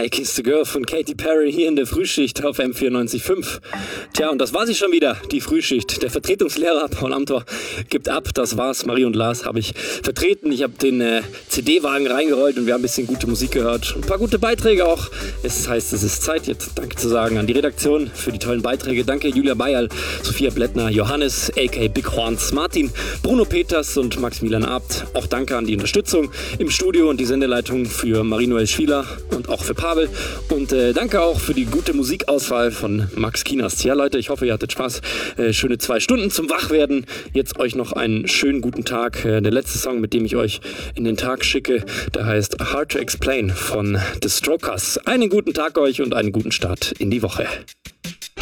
I Kissed a Girl von Katy Perry hier in der Frühschicht auf M94.5. Tja, und das war sie schon wieder, die Frühschicht. Der Vertretungslehrer Paul Amthor gibt ab, das war's. Marie und Lars habe ich vertreten. Ich habe den CD-Wagen reingerollt und wir haben ein bisschen gute Musik gehört. Ein paar gute Beiträge auch. Es heißt, es ist Zeit, jetzt Danke zu sagen an die Redaktion für die tollen Beiträge. Danke Julia Bayerl, Sophia Blättner, Johannes, a.k.a. Big Horns, Martin, Bruno Peters und Maximilian Abt. Auch danke an die Unterstützung im Studio und die Sendeleitung für Marie-Noel Schieler und auch für Pavel. Und danke auch für die gute Musikauswahl von Max Kienast. Ja Leute, ich hoffe, ihr hattet Spaß. Schöne 2 Stunden zum Wachwerden. Jetzt euch noch einen schönen guten Tag. Der letzte Song, mit dem ich euch in den Tag schicke, der heißt Hard to Explain von The Strokers. Einen guten Tag euch und einen guten Start in die Woche.